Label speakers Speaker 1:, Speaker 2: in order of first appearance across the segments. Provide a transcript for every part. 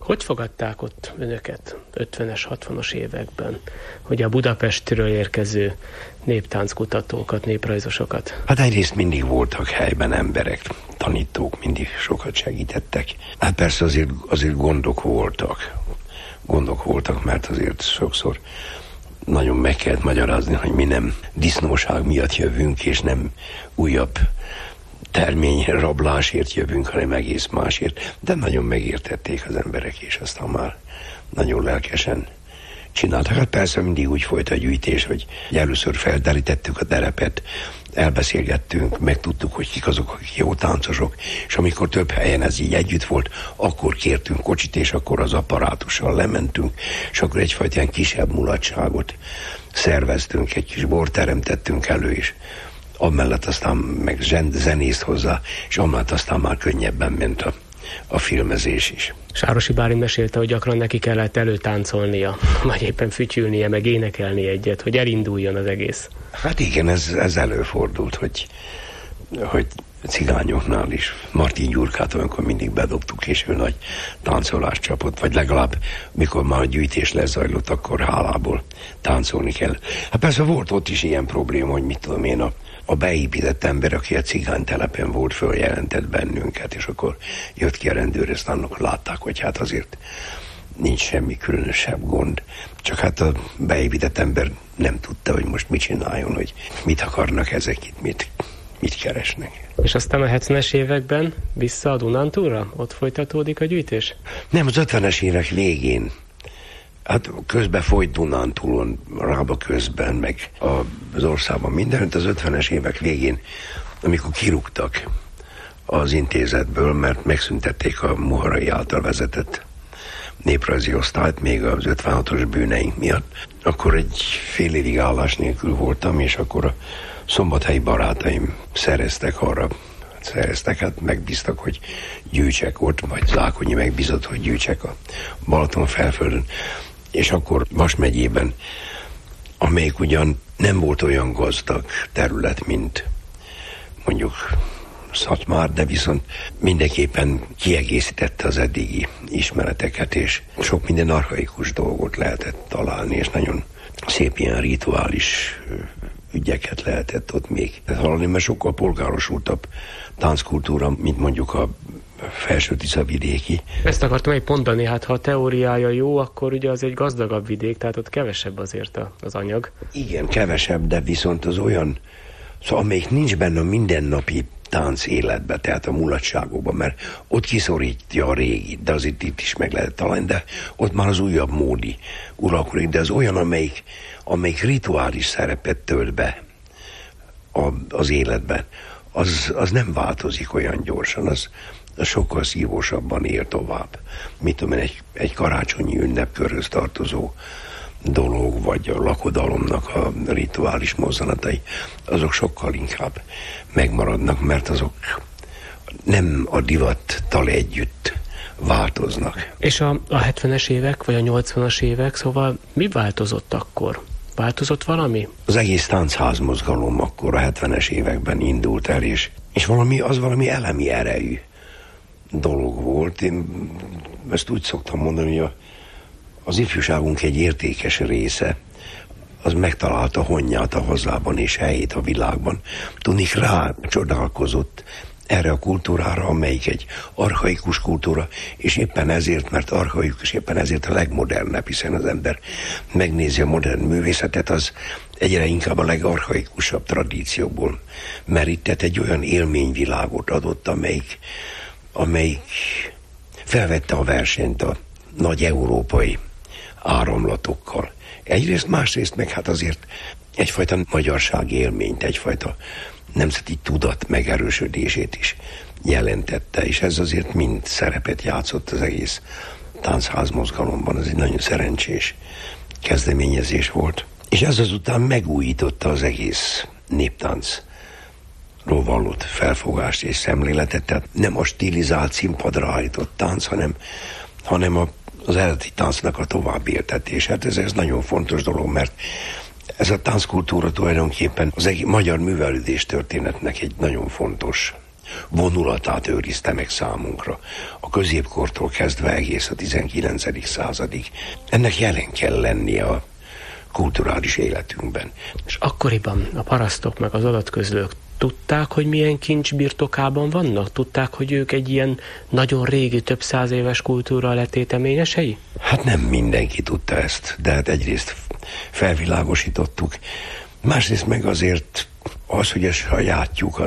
Speaker 1: Hogy fogadták ott önöket 50-es, 60-as években, hogy a Budapestről érkező néptánckutatókat, néprajzosokat?
Speaker 2: Hát egyrészt mindig voltak helyben emberek, tanítók, mindig sokat segítettek. Hát persze azért gondok voltak, mert azért sokszor nagyon meg kellett magyarázni, hogy mi nem disznóság miatt jövünk, és nem újabb terményrablásért jövünk, hanem egész másért. De nagyon megértették az emberek, és aztán már nagyon lelkesen csináltak. Hát persze mindig úgy folyt a gyűjtés, hogy először felderítettük a terepet, elbeszélgettünk, megtudtuk, hogy kik azok, akik jó táncosok, és amikor több helyen ez így együtt volt, akkor kértünk kocsit, és akkor az apparátussal lementünk, és akkor egyfajta ilyen kisebb mulatságot szerveztünk, egy kis borterem tettünk elő, és amellett aztán meg zenészt hozzá, és amellett aztán már könnyebben ment a filmezés is.
Speaker 1: Sárosi Bálint mesélte, hogy gyakran neki kellett előtáncolnia, vagy éppen fütyülnie, meg énekelni egyet, hogy elinduljon az egész.
Speaker 2: Hát igen, ez előfordult, hogy cigányoknál is. Martin Gyurkát olyankor mindig bedobtuk, és ő nagy táncolást csapott, vagy legalább mikor már a gyűjtés lezajlott, akkor hálából táncolni kell. Hát persze volt ott is ilyen probléma, hogy mit tudom én, a beépített ember, aki a cigánytelepen volt, följelentett bennünket, és akkor jött ki a rendőr, és annak látták, hogy hát azért nincs semmi különösebb gond. Csak hát a beépített ember nem tudta, hogy most mit csináljon, hogy mit akarnak ezek itt, mit keresnek.
Speaker 1: És aztán a 70-es években vissza a Dunántúlra? Ott folytatódik a gyűjtés?
Speaker 2: Nem, az 50-es évek végén. Hát közben folyt Dunántúlon, Rába közben, meg az országban mindenütt az 50-es évek végén, amikor kirúgtak az intézetből, mert megszüntették a Muharai által vezetett néprajzi osztályt, még az 56-os bűneink miatt. Akkor egy fél évig állás nélkül voltam, és akkor a szombathelyi barátaim szereztek, megbíztak, hogy gyűjtsek ott, vagy Zákonyi megbízott, hogy gyűjtsek a Balaton felföldön. És akkor Vas megyében, amelyik ugyan nem volt olyan gazdag terület, mint mondjuk Szatmár, de viszont mindenképpen kiegészítette az eddigi ismereteket, és sok minden archaikus dolgot lehetett találni, és nagyon szép ilyen rituális ügyeket lehetett ott még hallani, mert sokkal polgárosultabb tánckultúra, mint mondjuk a Felső-Tisza-vidéki.
Speaker 1: Ezt akartam egy mondani, hát ha a teóriája jó, akkor ugye az egy gazdagabb vidék, tehát ott kevesebb azért az anyag.
Speaker 2: Igen, kevesebb, de viszont az olyan, szóval amelyik nincs benne a mindennapi tánc életbe, tehát a mulatságokban, mert ott kiszorítja a régi, de azért itt is meg lehet találni, de ott már az újabb módi uralkodik, de az olyan, amelyik rituális szerepet tölt be az életben, az nem változik olyan gyorsan, az sokkal szívósabban él tovább. Mit tudom én, egy karácsonyi ünnepkörhöz tartozó dolog, vagy a lakodalomnak a rituális mozzanatai, azok sokkal inkább megmaradnak, mert azok nem a divattal együtt változnak.
Speaker 1: És a 70-es évek, vagy a 80-as évek, szóval mi változott akkor? Változott valami?
Speaker 2: Az egész táncházmozgalom akkor a 70-es években indult el, és valami elemi erejű dolog volt. Én ezt úgy szoktam mondani, hogy az ifjúságunk egy értékes része, az megtalálta honnyát a hazában és helyét a világban. Tudnik, rá csodálkozott erre a kultúrára, amelyik egy archaikus kultúra, és éppen ezért, mert archaikus, éppen ezért a legmodernebb, hiszen az ember megnézi a modern művészetet, az egyre inkább a legarchaikusabb tradícióból merített, egy olyan élményvilágot adott, amelyik felvette a versenyt a nagy európai áramlatokkal. Egyrészt, másrészt meg hát azért egyfajta magyarság élményt, egyfajta nemzeti tudat megerősödését is jelentette, és ez azért mind szerepet játszott az egész táncházmozgalomban. Ez egy nagyon szerencsés kezdeményezés volt. És ez azután megújította az egész néptáncról vallott felfogást és szemléletet, tehát nem a stilizált színpadra állított tánc, hanem az eredeti táncnak a továbbéltetés. Hát ez nagyon fontos dolog, mert ez a tánckultúra tulajdonképpen az egész magyar művelődés történetnek egy nagyon fontos vonulatát őrizte meg számunkra. A középkortól kezdve egész a 19. századig. Ennek jelen kell lennie a kulturális életünkben.
Speaker 1: És akkoriban a parasztok meg az adatközlők tudták, hogy milyen kincs birtokában vannak? Tudták, hogy ők egy ilyen nagyon régi, több száz éves kultúra letéteményesei?
Speaker 2: Hát nem mindenki tudta ezt, de hát egyrészt felvilágosítottuk. Másrészt meg azért az, hogy a sajátjuk,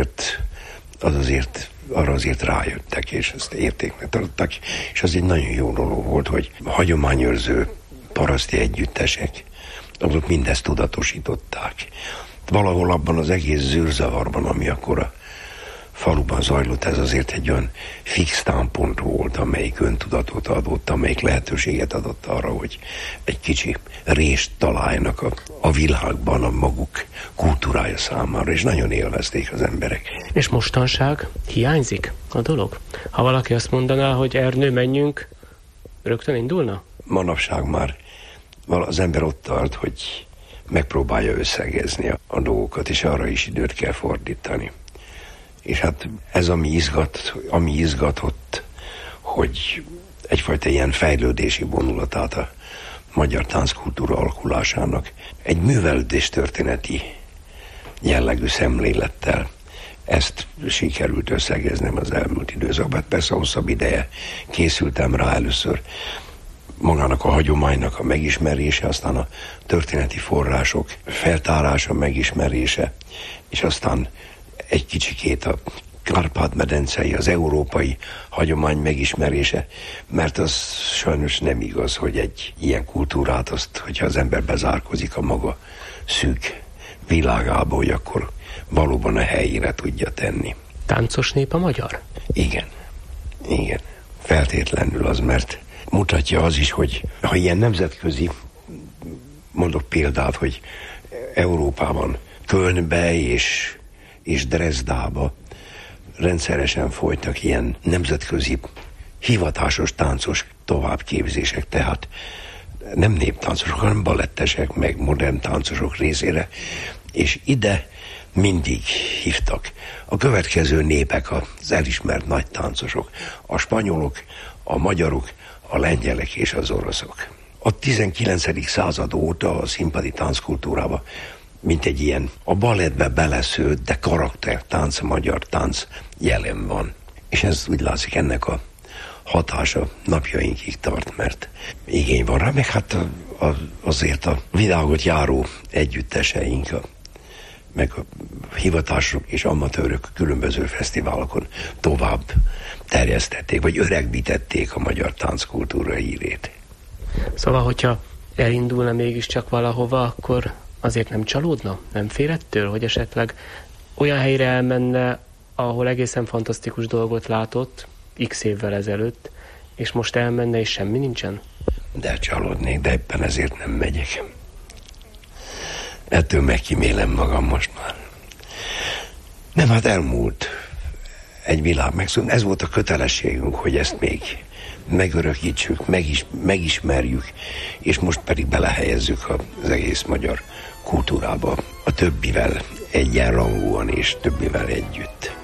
Speaker 2: arra azért rájöttek, és ezt értéknek tartottak, és az egy nagyon jó dolog volt, hogy hagyományőrző paraszti együttesek, azok mindezt tudatosították. Valahol abban az egész zűrzavarban, ami akkor a faluban zajlott, ez azért egy olyan fix támpont volt, amelyik öntudatot adott, amelyik lehetőséget adott arra, hogy egy kicsi rést találjanak a világban a maguk kultúrája számára, és nagyon élvezték az emberek.
Speaker 1: És mostanság hiányzik a dolog? Ha valaki azt mondaná, hogy Ernő, menjünk, rögtön indulna?
Speaker 2: Manapság már az ember ott tart, hogy megpróbálja összegezni a dolgokat, és arra is időt kell fordítani. És hát ez, ami izgatott, hogy egyfajta ilyen fejlődési vonulatát a magyar tánckultúra alakulásának egy művelődés történeti jellegű szemlélettel, ezt sikerült összegeznem az elmúlt időszakban. Persze hosszabb ideje készültem rá, először magának a hagyománynak a megismerése, aztán a történeti források feltárása, megismerése, és aztán egy kicsikét a Kárpát-medencei, az európai hagyomány megismerése, mert az sajnos nem igaz, hogy egy ilyen kultúrát, azt, hogyha az ember bezárkozik a maga szűk világába, hogy akkor valóban a helyére tudja tenni.
Speaker 1: Táncos nép a magyar?
Speaker 2: Igen. Feltétlenül az, mert mutatja az is, hogy ha ilyen nemzetközi, mondok példát, hogy Európában, Kölnbe és Dresdába rendszeresen folytak ilyen nemzetközi hivatásos táncos továbbképzések, tehát nem néptáncosok, hanem balettesek, meg modern táncosok részére, és ide mindig hívtak a következő népek, az elismert nagy táncosok, a spanyolok, a magyarok, a lengyelek és az oroszok. A 19. század óta a színpadi tánckultúrába mint egy ilyen a balettbe beleszőtt, de karaktertánc, magyar tánc jelen van. És ez úgy látszik, ennek a hatása napjainkig tart, mert igény van rá, meg hát azért a világot járó együtteseink, meg a hivatások és amatőrök különböző fesztiválokon tovább terjesztették, vagy öregbítették a magyar tánckultúra hírét.
Speaker 1: Szóval, hogyha elindulna mégiscsak valahova, akkor azért nem csalódna? Nem fél ettől, hogy esetleg olyan helyre elmenne, ahol egészen fantasztikus dolgot látott x évvel ezelőtt, és most elmenne, és semmi nincsen?
Speaker 2: De csalódnék, de éppen ezért nem megyek. Ettől megkímélem magam most már. Nem, hát elmúlt egy világ megszűnt. Ez volt a kötelességünk, hogy ezt még megörökítsük, megismerjük, és most pedig belehelyezzük az egész magyar kultúrába, a többivel egyenrangúan és többivel együtt.